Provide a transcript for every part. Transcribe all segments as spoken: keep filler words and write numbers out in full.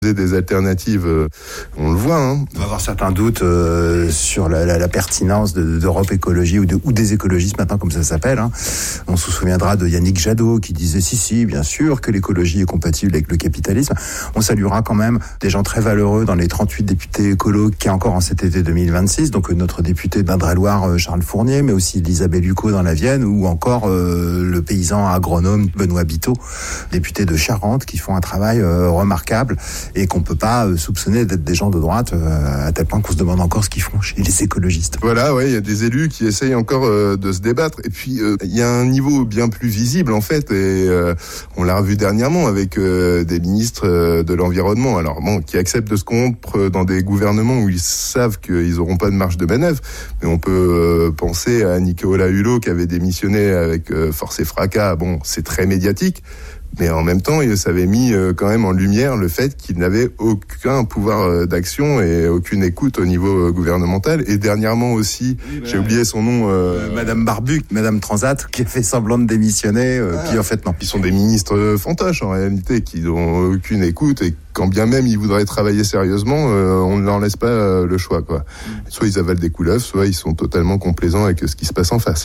Des alternatives, euh, on le voit. Hein. On va avoir certains doutes euh, sur la, la, la pertinence de, d'Europe Écologie ou, de, ou des écologistes maintenant, comme ça s'appelle. Hein. On se souviendra de Yannick Jadot qui disait si, si, bien sûr que l'écologie est compatible avec le capitalisme. On saluera quand même des gens très valeureux dans les trente-huit députés écolos qui est encore en cet été deux mille vingt-six. Donc notre député d'Indre-et-Loire, Charles Fournier, mais aussi Elisabeth Lucot dans la Vienne, ou encore euh, le paysan agronome Benoît Biteau, député de Charente, qui font un travail euh, remarquable. Et qu'on peut pas euh, soupçonner d'être des gens de droite euh, à tel point qu'on se demande encore ce qu'ils font chez les écologistes. Voilà, ouais, il y a des élus qui essayent encore euh, de se débattre. Et puis il euh, y a un niveau bien plus visible en fait, et euh, on l'a revu dernièrement avec euh, des ministres euh, de l'environnement. Alors bon, qui acceptent de se corrompre dans des gouvernements où ils savent qu'ils auront pas de marge de manœuvre. Mais on peut euh, penser à Nicolas Hulot qui avait démissionné avec euh, force et fracas. Bon, c'est très médiatique. Mais en même temps, ça avait mis euh, quand même en lumière le fait qu'il n'avait aucun pouvoir euh, d'action et aucune écoute au niveau euh, gouvernemental. Et dernièrement aussi, oui, bah, j'ai oublié son nom... Euh, euh, Madame Barbu, Madame Transat, qui a fait semblant de démissionner, euh, ah, puis en fait non. Ils sont des ministres fantoches en réalité, qui n'ont aucune écoute et quand bien même ils voudraient travailler sérieusement, euh, on ne leur laisse pas euh, le choix, quoi. Soit ils avalent des couleuvres, soit ils sont totalement complaisants avec ce qui se passe en face.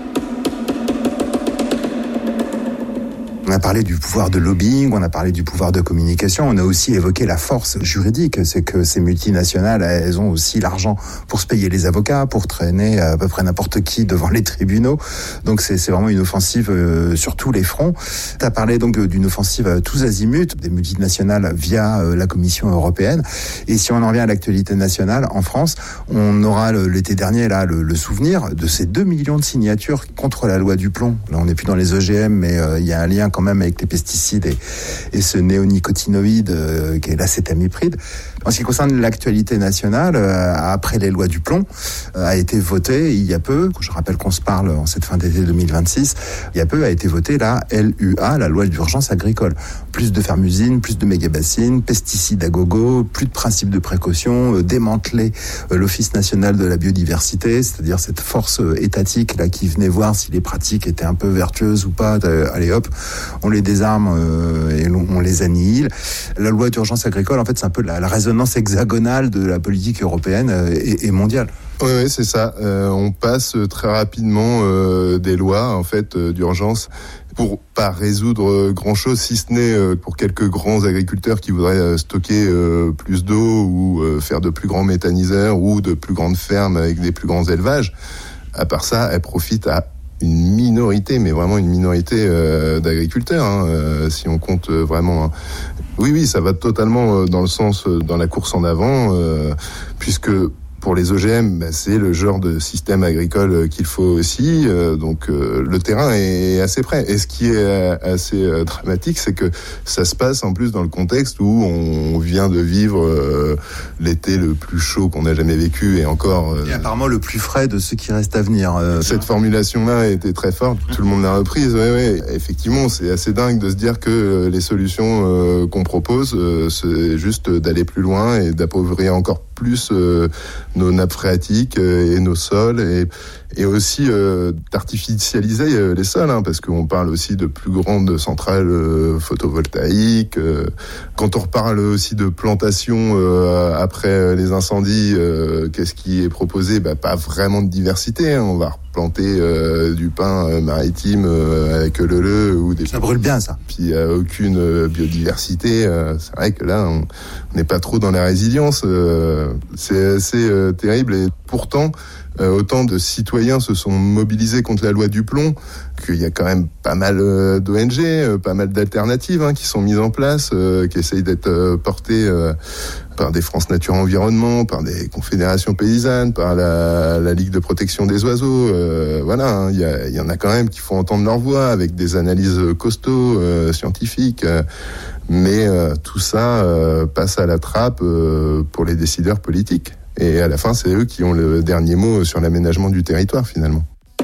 On a parlé du pouvoir de lobbying, on a parlé du pouvoir de communication, on a aussi évoqué la force juridique. C'est que ces multinationales, elles ont aussi l'argent pour se payer les avocats, pour traîner à peu près n'importe qui devant les tribunaux. Donc c'est, c'est vraiment une offensive euh, sur tous les fronts. Tu as parlé donc d'une offensive à tous azimuts, des multinationales via euh, la Commission européenne. Et si on en revient à l'actualité nationale, en France, on aura le, l'été dernier là le, le souvenir de ces deux millions de signatures contre la loi du plomb. Là on n'est plus dans les O G M, mais il euh, y a un lien quand même avec les pesticides et, et ce néonicotinoïde euh, qui est l'acétamipride. En ce qui concerne l'actualité nationale, euh, après les lois du plomb, euh, a été votée il y a peu, je rappelle qu'on se parle en cette fin d'été deux mille vingt-six, il y a peu a été votée la L U A, la loi d'urgence agricole. Plus de fermes-usines, plus de méga-bassines, pesticides à gogo, plus de principes de précaution, euh, démanteler euh, l'Office national de la biodiversité, c'est-à-dire cette force euh, étatique là qui venait voir si les pratiques étaient un peu vertueuses ou pas. Euh, allez hop, on les désarme euh, et on, on les annihile. La loi d'urgence agricole, en fait, c'est un peu la, la résonance hexagonale de la politique européenne euh, et, et mondiale. Oui, oui, c'est ça. Euh, on passe très rapidement euh, des lois en fait euh, d'urgence pour pas résoudre grand chose, si ce n'est euh, pour quelques grands agriculteurs qui voudraient euh, stocker euh, plus d'eau ou euh, faire de plus grands méthaniseurs ou de plus grandes fermes avec des plus grands élevages. À part ça, elles profitent à une minorité, mais vraiment une minorité euh, d'agriculteurs, hein, euh, si on compte euh, vraiment. Hein. Oui, oui, ça va totalement euh, dans le sens, euh, dans la course en avant, euh, puisque pour les O G M, bah, c'est le genre de système agricole qu'il faut aussi. Euh, donc euh, le terrain est assez prêt. Et ce qui est euh, assez euh, dramatique, c'est que ça se passe en plus dans le contexte où on vient de vivre euh, l'été le plus chaud qu'on a jamais vécu et encore. Euh, et apparemment le plus frais de ce qui reste à venir. Euh, cette formulation-là était très forte. Tout le monde l'a reprise. Ouais, ouais. Effectivement, c'est assez dingue de se dire que les solutions euh, qu'on propose, euh, c'est juste d'aller plus loin et d'appauvrir encore plus euh, nos nappes phréatiques euh, et nos sols et, et aussi euh, d'artificialiser euh, les sols, hein, parce qu'on parle aussi de plus grandes centrales euh, photovoltaïques. Euh, quand on reparle aussi de plantation euh, après les incendies, euh, qu'est-ce qui est proposé ? Bah, pas vraiment de diversité. Hein. On va replanter euh, du pin euh, maritime euh, avec le le ou des. Ça brûle bien, ça. Puis euh, aucune euh, biodiversité. Euh, c'est vrai que là, on n'est pas trop dans la résilience. Euh, c'est assez euh, terrible et pourtant. Euh, autant de citoyens se sont mobilisés contre la loi du plomb qu'il y a quand même pas mal euh, d'O N G, euh, pas mal d'alternatives hein, qui sont mises en place, euh, qui essayent d'être euh, portées euh, par des France Nature Environnement, par des confédérations paysannes, par la, la Ligue de protection des oiseaux. Euh, voilà, hein, il y, a, y en a quand même qui font entendre leur voix avec des analyses costauds, euh, scientifiques. Euh, mais euh, tout ça euh, passe à la trappe euh, pour les décideurs politiques. Et à la fin, c'est eux qui ont le dernier mot sur l'aménagement du territoire, finalement.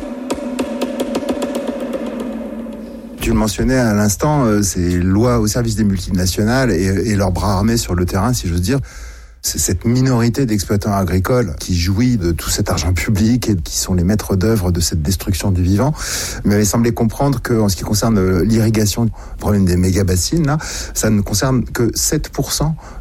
Tu le mentionnais à l'instant, euh, ces lois au service des multinationales et, et leurs bras armés sur le terrain, si j'ose dire. C'est cette minorité d'exploitants agricoles qui jouit de tout cet argent public et qui sont les maîtres d'œuvre de cette destruction du vivant. Il m'avait semblé comprendre que, en ce qui concerne l'irrigation, le problème des méga-bassines, là, ça ne concerne que sept pour cent